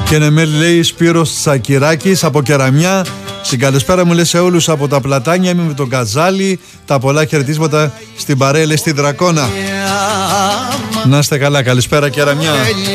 Και ναι, λέει Σπύρος Τσακυράκης από Κεραμιά. Την καλησπέρα μου λέει σε όλους από τα Πλατάνια. Είμαι με τον Καζάλι. Τα πολλά χαιρετίσματα στην παρέα, λέει, στη Δρακώνα. Να είστε καλά, καλησπέρα Κεραμιά.